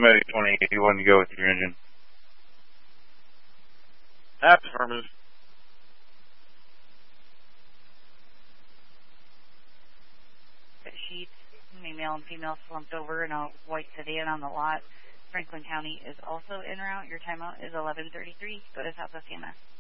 Medic 20, you want to go with your engine? Affirmative. Sheets, male and female slumped over in a white sedan on the lot. Franklin County is also en route. Your timeout is 11:33. Go to Southwest CMS.